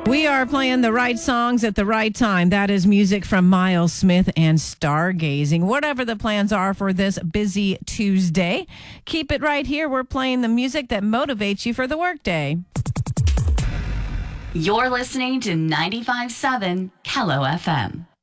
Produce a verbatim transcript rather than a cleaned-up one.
We are playing the right songs at the right time. That is music from Miles Smith and Stargazing. Whatever the plans are for this busy Tuesday, keep it right here. We're playing the music that motivates you for the workday. You're listening to ninety-five point seven Kello F M.